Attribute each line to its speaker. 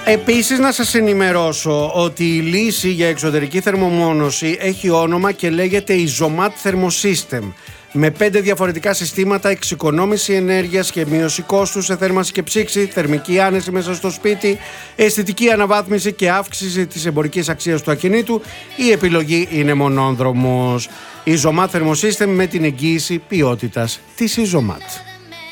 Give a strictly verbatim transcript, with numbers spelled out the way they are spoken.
Speaker 1: Επίσης να σας ενημερώσω ότι η λύση για εξωτερική θερμομόνωση έχει όνομα και λέγεται Isomat Thermosystem. Με πέντε διαφορετικά συστήματα, εξοικονόμηση ενέργειας και μείωση κόστους σε θέρμανση και ψήξη, θερμική άνεση μέσα στο σπίτι, αισθητική αναβάθμιση και αύξηση της εμπορικής αξίας του ακινήτου, η επιλογή είναι μονόδρομος. Isomat Thermosystem με την εγγύηση ποιότητας της Isomat.